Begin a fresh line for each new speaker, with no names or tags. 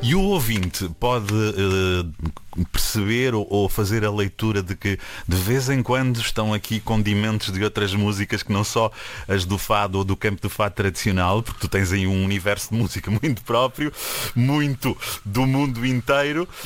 E o ouvinte pode perceber ou fazer a leitura de que de vez em quando estão aqui condimentos de outras músicas que não só as do fado ou do campo do fado tradicional, porque tu tens aí um universo de música muito próprio, muito do mundo inteiro.